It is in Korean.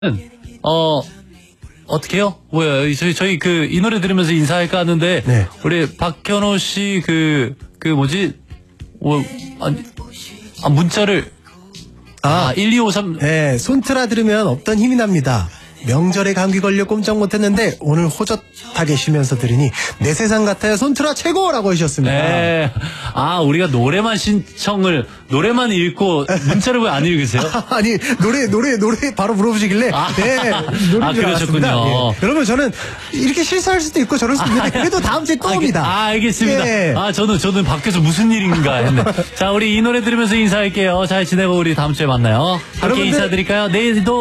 어떻게요? 뭐야, 저희 이 노래 들으면서 인사할까 하는데, 네. 우리 박현호 씨 뭐지? 문자를, 1253. 네, 손트라 들으면 없던 힘이 납니다. 명절에 감기 걸려 꼼짝 못했는데 오늘 호젓하게 쉬면서 들으니 내 세상 같아요. 손트라 최고라고 하셨습니다. 네. 우리가 노래만 읽고 문자를 왜 안 읽으세요? 아니 노래 바로 물어보시길래 네, 노래인 줄 그러셨군요. 알았습니다. 네. 여러분 저는 이렇게 실수할 수도 있고 저럴 수도 있는데 그래도 다음 주에 또 옵니다. 알겠습니다. 네. 저는 밖에서 무슨 일인가 했네. 자, 우리 이 노래 들으면서 인사할게요. 잘 지내고 우리 다음 주에 만나요. 함께 여러분들- 인사드릴까요? 내일도